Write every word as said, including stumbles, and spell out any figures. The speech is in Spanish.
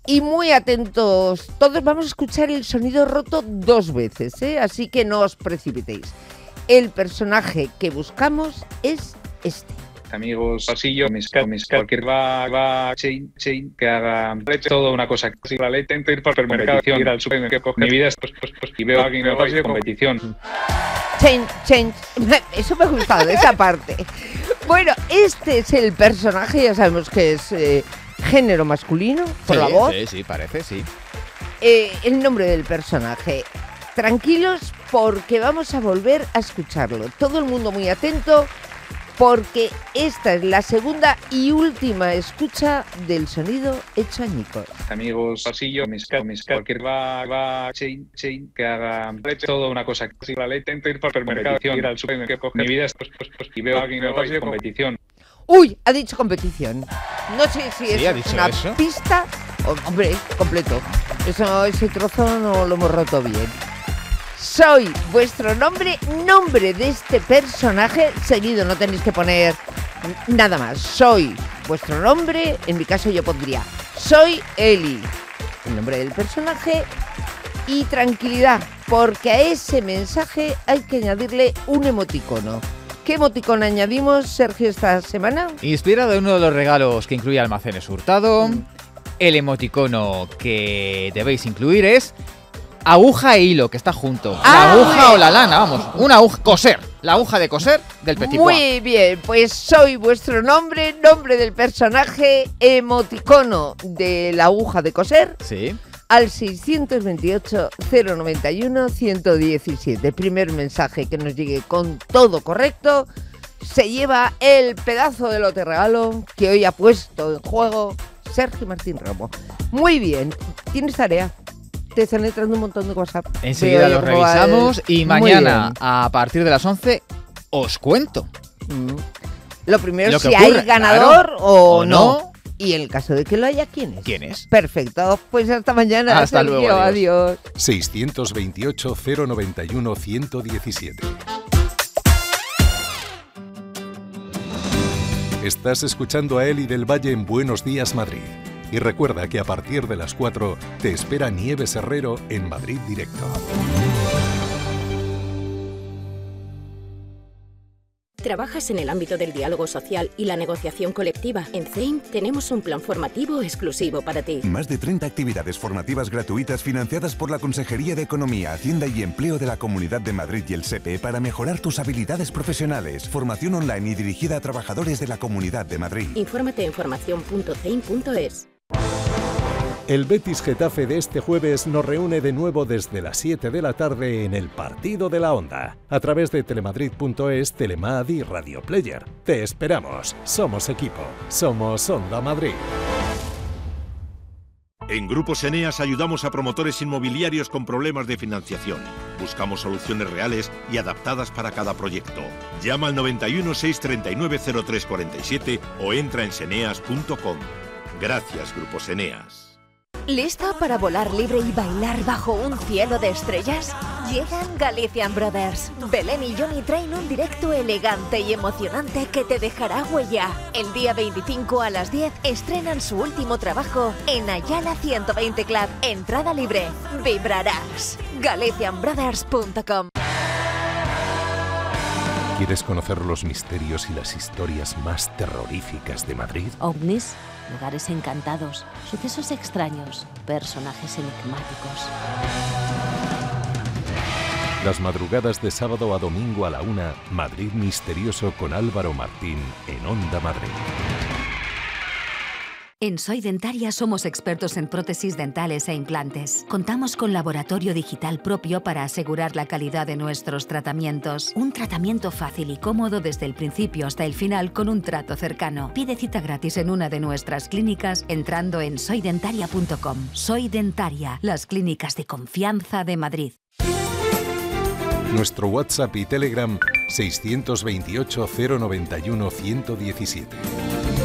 Y muy atentos, todos vamos a escuchar el sonido roto dos veces, ¿eh? Así que no os precipitéis. El personaje que buscamos es este. Amigos, pasillo, mezcal, mezcal, cualquier va, va, chain, chain, que haga leche, toda una cosa, que la leche, ir por el mercado, ir al supermercado, coger mi vida, pues, pues, pues, y veo a alguien en el de competición. Change, change, eso me ha gustado, esa parte. Bueno, este es el personaje, ya sabemos que es eh, género masculino, por sí, la voz. Sí, sí, parece, sí. Eh, el nombre del personaje. Tranquilos porque vamos a volver a escucharlo. Todo el mundo muy atento porque esta es la segunda y última escucha del sonido hecho añicos. Amigos, pasillo, mezcal, mezcal, cualquier va, va, chain, chain, que haga leche, toda una cosa, que la leche, ir por el mercado, ir al supermercado, coger mi vida, pues, pues, pues, y veo a alguien en el de competición. Uy, ha dicho competición. No sé si ¿Sí, es una eso? pista. Oh, hombre, completo. Eso, ese trozo no lo hemos roto bien. Soy vuestro nombre, nombre de este personaje. Seguido, no tenéis que poner nada más. Soy vuestro nombre. En mi caso yo pondría soy Eli, el nombre del personaje. Y tranquilidad, porque a ese mensaje hay que añadirle un emoticono. ¿Qué emoticono añadimos, Sergio, esta semana? Inspirado en uno de los regalos que incluye Almacenes Hurtado, mm. el emoticono que debéis incluir es aguja e hilo, que está junto. Ah, la aguja bien. O la lana, vamos, una aguja, coser, la aguja de coser del Petit Pois. Muy bien, pues soy vuestro nombre, nombre del personaje, emoticono de la aguja de coser. Sí. Al seiscientos veintiocho, cero noventa y uno, ciento diecisiete. Primer mensaje que nos llegue con todo correcto se lleva el pedazo de lote regalo que hoy ha puesto en juego Sergio Martín Romo. Muy bien, tienes tarea. Te están entrando un montón de WhatsApp. Enseguida lo revisamos el... y mañana a partir de las once os cuento. Mm. Lo primero lo si ocurre, hay ganador claro, o, o no. no. Y en el caso de que lo haya, ¿quién es? ¿Quién es? Perfecto, pues hasta mañana. Hasta Sergio, luego, adiós. adiós. seiscientos veintiocho, cero noventa y uno, ciento diecisiete. Estás escuchando a Eli del Valle en Buenos Días, Madrid. Y recuerda que a partir de las cuatro te espera Nieves Herrero en Madrid Directo. ¿Trabajas en el ámbito del diálogo social y la negociación colectiva? En C E I M tenemos un plan formativo exclusivo para ti. Más de treinta actividades formativas gratuitas financiadas por la Consejería de Economía, Hacienda y Empleo de la Comunidad de Madrid y el S E P E para mejorar tus habilidades profesionales. Formación online y dirigida a trabajadores de la Comunidad de Madrid. Infórmate en formación punto c e i m punto e s. El Betis Getafe de este jueves nos reúne de nuevo desde las siete de la tarde en el Partido de la Onda, a través de telemadrid punto es, Telemad y Radio Player. Te esperamos. Somos equipo. Somos Onda Madrid. En Grupos Eneas ayudamos a promotores inmobiliarios con problemas de financiación. Buscamos soluciones reales y adaptadas para cada proyecto. Llama al noventa y uno, seiscientos treinta y nueve, cero tres cuarenta y siete o entra en seneas punto com. Gracias, Grupos Eneas. ¿Lista para volar libre y bailar bajo un cielo de estrellas? Llegan Galician Brothers. Belén y Johnny traen un directo elegante y emocionante que te dejará huella. El día veinticinco a las diez estrenan su último trabajo en Ayala ciento veinte Club. Entrada libre. Vibrarás. galician brothers punto com. ¿Quieres conocer los misterios y las historias más terroríficas de Madrid? OVNIs, lugares encantados, sucesos extraños, personajes enigmáticos. Las madrugadas de sábado a domingo a la una, Madrid Misterioso con Álvaro Martín en Onda Madrid. En Soy Dentaria somos expertos en prótesis dentales e implantes. Contamos con laboratorio digital propio para asegurar la calidad de nuestros tratamientos. Un tratamiento fácil y cómodo desde el principio hasta el final con un trato cercano. Pide cita gratis en una de nuestras clínicas entrando en soy dentaria punto com. Soy Dentaria, las clínicas de confianza de Madrid. Nuestro WhatsApp y Telegram seiscientos veintiocho, cero noventa y uno, ciento diecisiete.